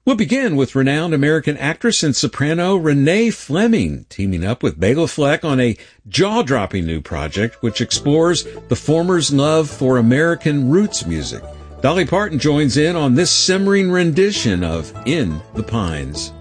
We'll begin with renowned American actress and soprano Renee Fleming teaming up with Bela Fleck on a jaw-dropping new project which explores the former's love for American roots music. Dolly Parton joins in on this simmering rendition of In the Pines.